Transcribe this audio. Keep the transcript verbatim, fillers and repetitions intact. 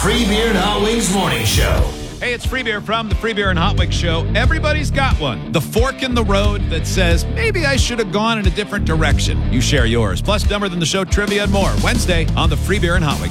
Free Beer and Hot Wings Morning Show. Hey, it's Free Beer from the Free Beer and Hot Wings Show. Everybody's got one. The fork in the road that says, maybe I should have gone in a different direction. You share yours. Plus, Dumber Than the Show trivia and more. Wednesday on the Free Beer and Hot Wings.